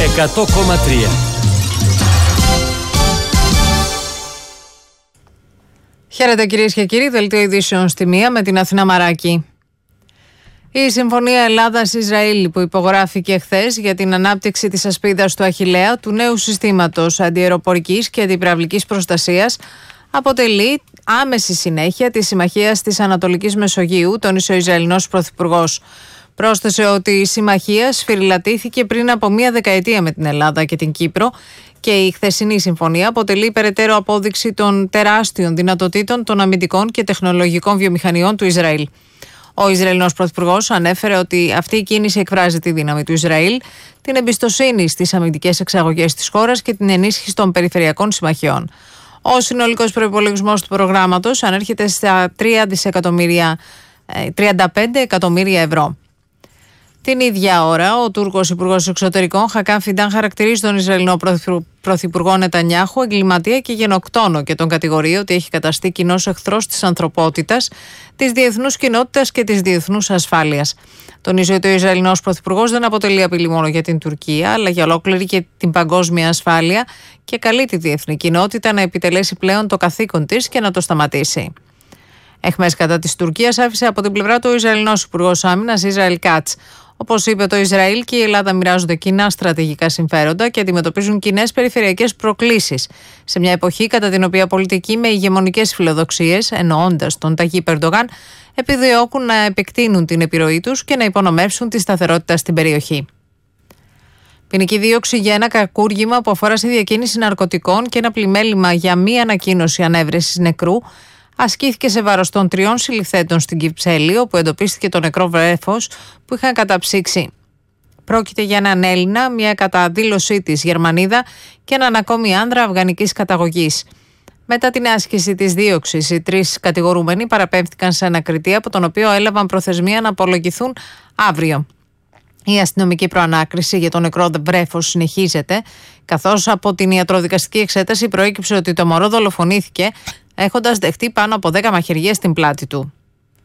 100,3. Χαίρετε κυρίες και κύριοι, δελτίο ειδήσεων στη μία με την Αθηνά Μαράκη. Η Συμφωνία Ελλάδας-Ισραήλ που υπογράφηκε χθες για την ανάπτυξη της ασπίδας του Αχιλλέα, του νέου συστήματος αντιαεροπορικής και αντιπυραυλικής προστασίας, αποτελεί άμεση συνέχεια της Συμμαχίας της Ανατολικής Μεσογείου, τόνισε ο Ισραηλινός Πρωθυπουργός. Πρόσθεσε ότι η συμμαχία σφυριλατήθηκε πριν από μία δεκαετία με την Ελλάδα και την Κύπρο και η χθεσινή συμφωνία αποτελεί περαιτέρω απόδειξη των τεράστιων δυνατοτήτων των αμυντικών και τεχνολογικών βιομηχανιών του Ισραήλ. Ο Ισραηλινός Πρωθυπουργός ανέφερε ότι αυτή η κίνηση εκφράζει τη δύναμη του Ισραήλ, την εμπιστοσύνη στις αμυντικές εξαγωγές της χώρας και την ενίσχυση των περιφερειακών συμμαχιών. Ο συνολικός προϋπολογισμός του προγράμματος ανέρχεται στα 35 εκατομμύρια ευρώ. Την ίδια ώρα, ο Τούρκος Υπουργός Εξωτερικών Χακάν Φιντάν χαρακτηρίζει τον Ισραηλινό Πρωθυπουργό Νετανιάχου εγκληματία και γενοκτόνο και τον κατηγορεί ότι έχει καταστεί κοινός εχθρός της ανθρωπότητας, της διεθνούς κοινότητας και της διεθνούς ασφάλειας. Τονίζει ότι ο Ισραηλινός Πρωθυπουργός δεν αποτελεί απειλή μόνο για την Τουρκία, αλλά για ολόκληρη και την παγκόσμια ασφάλεια και καλεί τη διεθνή κοινότητα να επιτελέσει πλέον το καθήκον της και να το σταματήσει. Εχμές κατά της Τουρκίας άφησε από την πλευρά του ο Ισραηλινός Υπουργός Άμυνας Ισραήλ Κάτς. Όπως είπε, το Ισραήλ και η Ελλάδα μοιράζονται κοινά στρατηγικά συμφέροντα και αντιμετωπίζουν κοινές περιφερειακές προκλήσεις. Σε μια εποχή κατά την οποία πολιτικοί με ηγεμονικές φιλοδοξίες, εννοώντας τον Ταγίπ Ερντογάν, επιδιώκουν να επεκτείνουν την επιρροή τους και να υπονομεύσουν τη σταθερότητα στην περιοχή. Ποινική δίωξη για ένα κακούργημα που αφορά στη διακίνηση ναρκωτικών και ένα πλημέλημα για μη ανακοίνωση ανέβρεσης νεκρού ασκήθηκε σε βάρος των 3 συλληφθέντων στην Κυψέλη, όπου εντοπίστηκε το νεκρό βρέφος που είχαν καταψύξει. Πρόκειται για έναν Έλληνα, μια κατά δήλωσή της Γερμανίδα και έναν ακόμη άνδρα αφγανικής καταγωγής. Μετά την άσκηση της δίωξης, οι 3 κατηγορούμενοι παραπέμφθηκαν σε ανακριτή, από τον οποίο έλαβαν προθεσμία να απολογηθούν αύριο. Η αστυνομική προανάκριση για το νεκρό βρέφος συνεχίζεται, καθώς από την ιατροδικαστική εξέταση προέκυψε ότι το μωρό δολοφονήθηκε έχοντας δεχτεί πάνω από 10 μαχαιριές στην πλάτη του.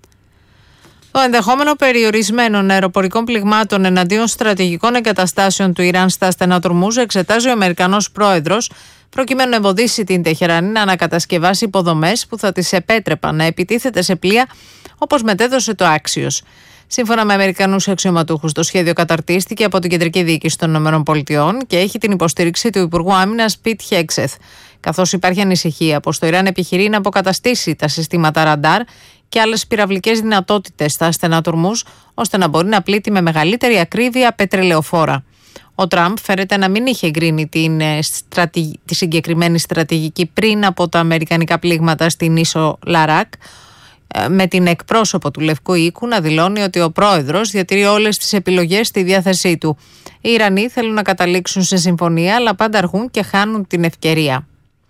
Το ενδεχόμενο περιορισμένων αεροπορικών πληγμάτων εναντίον στρατηγικών εγκαταστάσεων του Ιράν στα στενά του Ορμούζ εξετάζει ο Αμερικανός πρόεδρος, προκειμένου να εμποδίσει την Τεχεράνη να ανακατασκευάσει υποδομές που θα της επέτρεπαν να επιτίθεται σε πλοία όπως μετέδωσε το Άξιος. Σύμφωνα με Αμερικανούς αξιωματούχους, το σχέδιο καταρτίστηκε από την Κεντρική Διοίκηση των ΗΠΑ και έχει την υποστήριξη του Υπουργού Άμυνας Πιτ Χέξεθ. Καθώς υπάρχει ανησυχία πως το Ιράν επιχειρεί να αποκαταστήσει τα συστήματα ραντάρ και άλλες πυραυλικές δυνατότητες στα στενά του Ορμούζ, ώστε να μπορεί να πλήττει με μεγαλύτερη ακρίβεια πετρελαιοφόρα. Ο Τραμπ φέρεται να μην είχε εγκρίνει τη συγκεκριμένη στρατηγική πριν από τα αμερικανικά πλήγματα στην ίσο Λαράκ, με την εκπρόσωπο του Λευκού Οίκου να δηλώνει ότι ο πρόεδρος διατηρεί όλες τις επιλογές στη διάθεσή του. Οι Ιρανοί θέλουν να καταλήξουν σε συμφωνία, αλλά πάντα αργούν και χάνουν την ευκαιρία.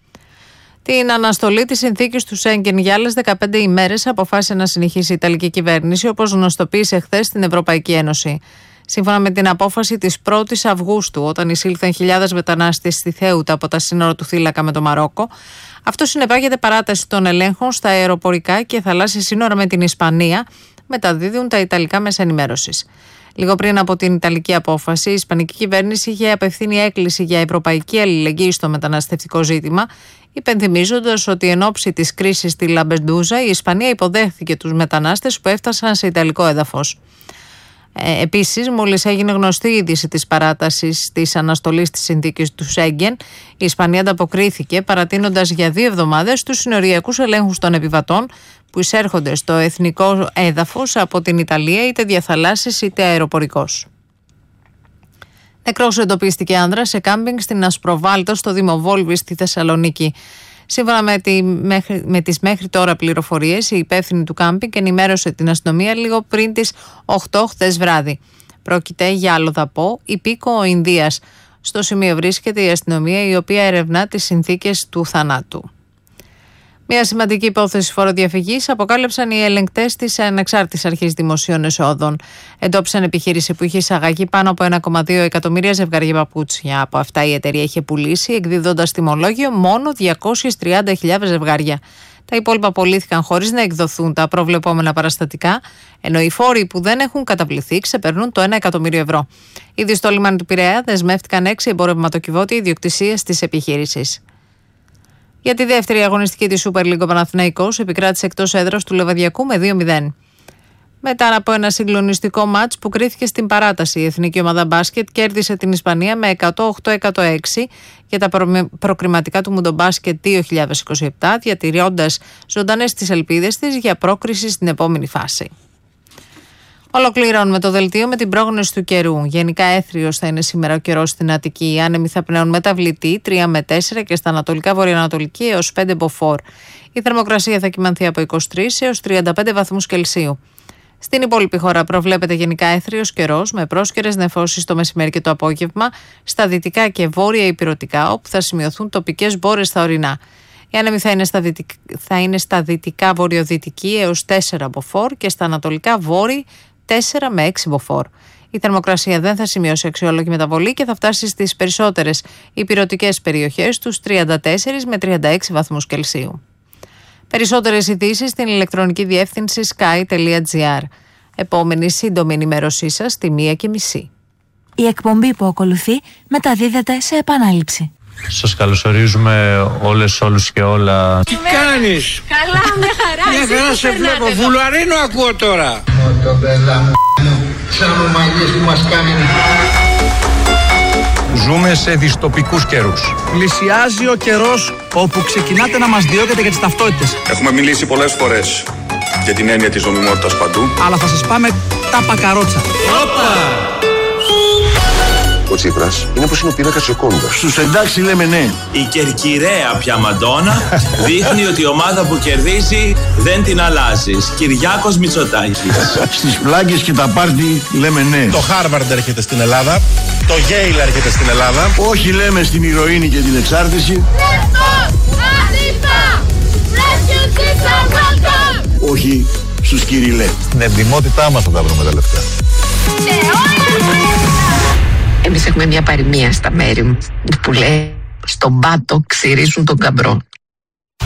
Την αναστολή της συνθήκης του Σέγγεν για άλλες 15 ημέρες αποφάσισε να συνεχίσει η Ιταλική κυβέρνηση, όπως γνωστοποίησε χθες στην Ευρωπαϊκή Ένωση. Σύμφωνα με την απόφαση της 1ης Αυγούστου, όταν εισήλθαν χιλιάδες μετανάστες στη Θέουτα από τα σύνορα του Θύλακα με το Μαρόκο, αυτό συνεπάγεται παράταση των ελέγχων στα αεροπορικά και θαλάσσια σύνορα με την Ισπανία, μεταδίδουν τα Ιταλικά μέσα ενημέρωσης. Λίγο πριν από την Ιταλική απόφαση, η Ισπανική κυβέρνηση είχε απευθύνει έκκληση για ευρωπαϊκή αλληλεγγύη στο μεταναστευτικό ζήτημα, υπενθυμίζοντας ότι εν ώψη της κρίσης στη Λαμπεντούζα η Ισπανία υποδέχθηκε τους μετανάστες που έφτασαν σε Ιταλικό έδαφος. Επίσης, μόλις έγινε γνωστή η είδηση της παράτασης της αναστολής της συνθήκης του Σέγγεν, η Ισπανία ανταποκρίθηκε παρατείνοντας για 2 εβδομάδες τους συνοριακούς ελέγχους των επιβατών που εισέρχονται στο εθνικό έδαφος από την Ιταλία, είτε διαθαλάσσης είτε αεροπορικός. Νεκρός εντοπίστηκε άνδρα σε κάμπινγκ στην Ασπροβάλτο στο Δήμο Βόλβης στη Θεσσαλονίκη. Σύμφωνα με τις μέχρι τώρα πληροφορίες, η υπεύθυνη του κάμπινγκ ενημέρωσε την αστυνομία λίγο πριν τις 8 χθες βράδυ. Πρόκειται για αλλοδαπό υπήκοο Ινδίας. Στο σημείο βρίσκεται η αστυνομία, η οποία ερευνά τις συνθήκες του θανάτου. Μια σημαντική υπόθεση φοροδιαφυγής αποκάλυψαν οι ελεγκτές της Ανεξάρτητης Αρχής Δημοσίων Εσόδων. Εντόπισαν επιχείρηση που είχε εισαγαγεί πάνω από 1,2 εκατομμύρια ζευγάρια παπούτσια. Από αυτά η εταιρεία είχε πουλήσει, εκδίδοντας τιμολόγιο μόνο 230.000 ζευγάρια. Τα υπόλοιπα απολύθηκαν χωρίς να εκδοθούν τα προβλεπόμενα παραστατικά, ενώ οι φόροι που δεν έχουν καταβληθεί ξεπερνούν το 1 εκατομμύριο ευρώ. Ήδη στο λιμάνι του Πειραιά δεσμεύτηκαν 6 εμπορευματοκιβώτια ιδιοκτησίας της επιχείρησης. Για τη δεύτερη αγωνιστική της Super League, ο Παναθηναϊκός επικράτησε εκτός έδρας του Λεβαδιακού με 2-0. Μετά από ένα συγκλονιστικό μάτς που κρίθηκε στην παράταση, η εθνική ομάδα μπάσκετ κέρδισε την Ισπανία με 108-106 για τα προκριματικά του Μουντομπάσκετ 2027, διατηρώντας ζωντανές τις ελπίδες της για πρόκριση στην επόμενη φάση. Ολοκληρώνουμε το δελτίο με την πρόγνωση του καιρού. Γενικά έθριος θα είναι σήμερα ο καιρός στην Αττική. Οι άνεμοι θα πνέουν μεταβλητή 3 με 4 και στα ανατολικά βορειοανατολική έως 5 μποφόρ. Η θερμοκρασία θα κυμανθεί από 23 έως 35 βαθμούς Κελσίου. Στην υπόλοιπη χώρα προβλέπεται γενικά έθριος καιρός με πρόσκαιρες νεφώσεις το μεσημέρι και το απόγευμα στα δυτικά και βόρεια ηπειρωτικά, όπου θα σημειωθούν τοπικές μπόρες στα ορεινά. Οι άνεμοι θα είναι στα δυτικά βορειοδυτική έως 4 μποφόρ και στα ανατολικά βόρει 4 με 6 μποφόρ. Η θερμοκρασία δεν θα σημειώσει αξιόλογη μεταβολή και θα φτάσει στις περισσότερες ηπειρωτικές περιοχές τους 34 με 36 βαθμούς Κελσίου. Περισσότερες ειδήσεις στην ηλεκτρονική διεύθυνση sky.gr. Επόμενη σύντομη ενημέρωσή σας στη 1:30. Η εκπομπή που ακολουθεί μεταδίδεται σε επανάληψη. Σας καλωσορίζουμε όλους και όλα. Τι κάνεις? Καλά, μια χαρά. Μια χαρά σε βλέπω. Βουλαρίνο ακούω τώρα. Μοτομπέλα μου, σαν ομαλίες που μας κάνουν. Ζούμε σε δυστοπικούς καιρούς. Πλησιάζει ο καιρός όπου ξεκινάτε να μας διώκετε για τις ταυτότητες. Έχουμε μιλήσει πολλές φορές για την έννοια της νομιμότητας παντού. Αλλά θα σας πάμε τα πακαρότσα. Ο Τσίπρας είναι όπως είναι ο πίνακας της Ιωκόντας. Στους εντάξει λέμε ναι. Η κερκυραία πια Μαντόνα δείχνει ότι η ομάδα που κερδίζει δεν την αλλάζεις. Κυριάκος Μητσοτάκης. Στις πλάκες και τα πάρτι λέμε ναι. Το Χάρβαρντ έρχεται στην Ελλάδα. Το Yale έρχεται στην Ελλάδα. Όχι λέμε στην ηρωίνη και την εξάρτηση. Όχι στους Κυριλέ. Στην εντιμότητά μας θα τα βρούμε τα λεφτά. Εμείς έχουμε μια παροιμία στα μέρη μου που λέει «Στον πάτο ξυρίζουν τον καμπρό».